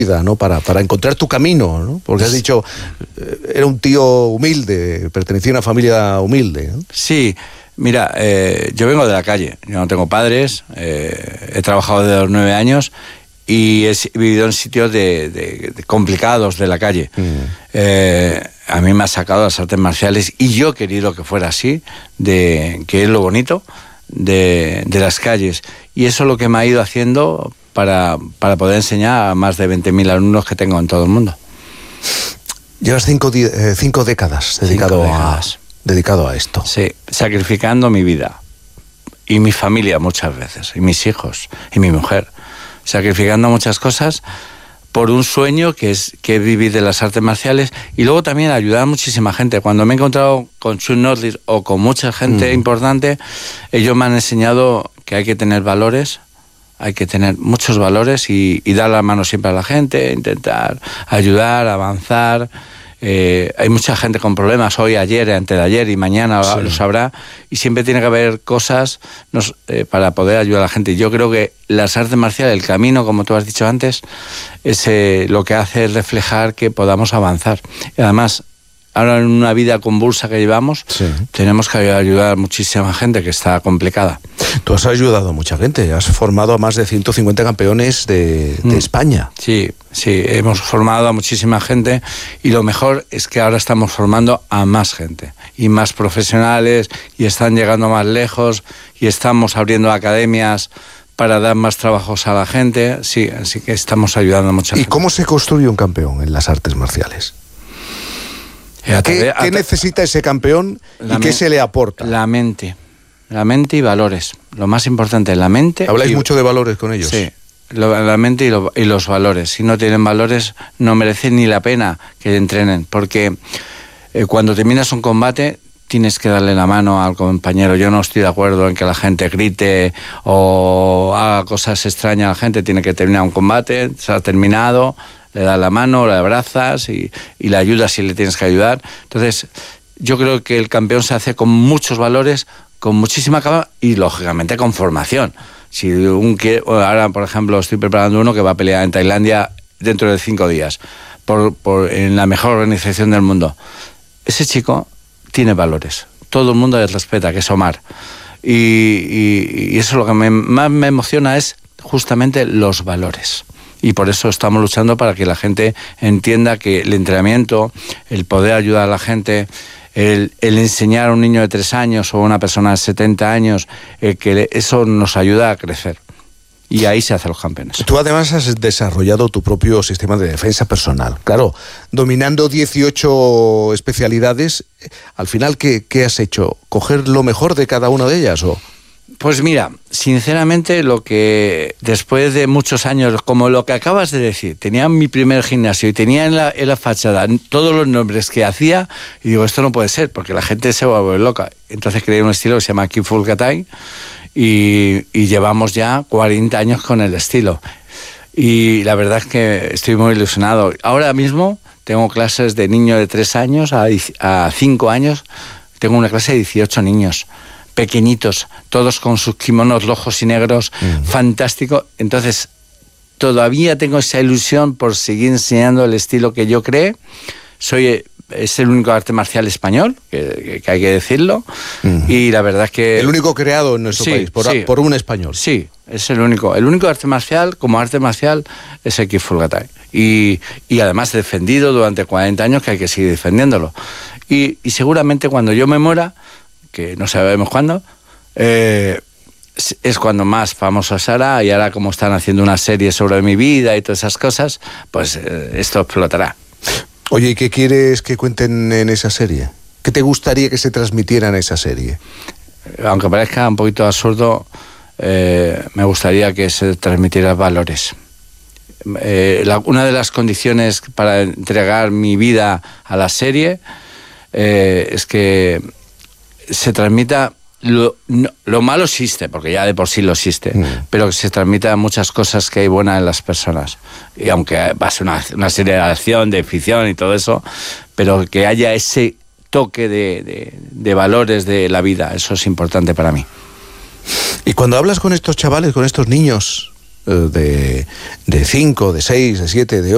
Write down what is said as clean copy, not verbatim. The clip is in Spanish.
vida, ¿no? Para encontrar tu camino, ¿no? Porque has dicho, era un tío humilde, pertenecía a una familia humilde, ¿no? Sí, mira, yo vengo de la calle, yo no tengo padres, he trabajado desde los 9 años y he vivido en sitios de complicados de la calle. A mí me ha sacado las artes marciales y yo he querido que fuera así, que es lo bonito de las calles. Y eso es lo que me ha ido haciendo para poder enseñar a más de 20.000 alumnos que tengo en todo el mundo. Llevas 5 décadas dedicado a esto. Sí, sacrificando mi vida y mi familia muchas veces, y mis hijos, y mi mujer. Sacrificando muchas cosas por un sueño que es vivir de las artes marciales y luego también ayudar a muchísima gente. Cuando me he encontrado con Chuck Norris o con mucha gente importante, ellos me han enseñado que hay que tener valores, hay que tener muchos valores y dar la mano siempre a la gente, intentar ayudar, avanzar. Hay mucha gente con problemas hoy, ayer, antes de ayer y mañana lo sabrá, y siempre tiene que haber cosas para poder ayudar a la gente. Yo creo que las artes marciales, el camino, como tú has dicho antes, lo que hace es reflejar que podamos avanzar. Y además, ahora en una vida convulsa que llevamos, tenemos que ayudar a muchísima gente que está complicada. Tú has ayudado a mucha gente, has formado a más de 150 campeones de España. Sí, hemos formado a muchísima gente y lo mejor es que ahora estamos formando a más gente y más profesionales y están llegando más lejos y estamos abriendo academias para dar más trabajos a la gente. Sí, así que estamos ayudando a mucha gente. ¿Y cómo se construye un campeón en las artes marciales? ¿Qué necesita ese campeón y qué se le aporta? La mente y valores. Lo más importante, la mente. ¿Habláis mucho de valores con ellos? Sí, la mente y los valores. Si no tienen valores, no merecen ni la pena que entrenen, porque cuando terminas un combate tienes que darle la mano al compañero. Yo no estoy de acuerdo en que la gente grite o haga cosas extrañas a la gente. Tiene que terminar un combate, se ha terminado, le das la mano, le abrazas y le ayudas si le tienes que ayudar. Entonces, yo creo que el campeón se hace con muchos valores, con muchísima calma y, lógicamente, con formación. Si ahora, por ejemplo, estoy preparando uno que va a pelear en Tailandia dentro de 5 días, en la mejor organización del mundo. Ese chico tiene valores. Todo el mundo le respeta, que es Omar. Y eso lo que más me emociona es justamente los valores. Y por eso estamos luchando para que la gente entienda que el entrenamiento, el poder ayudar a la gente, el enseñar a un niño de 3 años o a una persona de 70 años, que eso nos ayuda a crecer. Y ahí se hacen los campeones. Tú además has desarrollado tu propio sistema de defensa personal. Claro, dominando 18 especialidades, al final, ¿qué has hecho? ¿Coger lo mejor de cada una de ellas o...? Pues mira, sinceramente, lo que después de muchos años, como lo que acabas de decir, tenía mi primer gimnasio y tenía en la fachada todos los nombres que hacía, y digo, esto no puede ser, porque la gente se va a volver loca. Entonces creé un estilo que se llama Kung-Fu Thai y llevamos ya 40 años con el estilo. Y la verdad es que estoy muy ilusionado. Ahora mismo tengo clases de niños de 3 años a 5 años, tengo una clase de 18 niños. Pequeñitos, todos con sus kimonos rojos y negros, fantástico. Entonces, todavía tengo esa ilusión por seguir enseñando el estilo que yo creé. Es el único arte marcial español, que hay que decirlo, y la verdad es que... El único creado en nuestro país, por un español. Sí, es el único. El único arte marcial, como arte marcial, es el Kung-Fu Thai. Y además defendido durante 40 años, que hay que seguir defendiéndolo. Y seguramente cuando yo me muera, que no sabemos cuándo, es cuando más famoso será, y ahora como están haciendo una serie sobre mi vida y todas esas cosas, pues esto explotará. Oye, ¿y qué quieres que cuenten en esa serie? ¿Qué te gustaría que se transmitiera en esa serie? Aunque parezca un poquito absurdo, me gustaría que se transmitieran valores. Una de las condiciones para entregar mi vida a la serie es que se transmita lo malo existe, porque ya de por sí lo existe, pero que se transmita muchas cosas que hay buenas en las personas. Y aunque va a ser una serie de acción, de ficción y todo eso, pero que haya ese toque de valores de la vida, eso es importante para mí. Y cuando hablas con estos chavales, con estos niños de 5, de 6, de 7, de 8,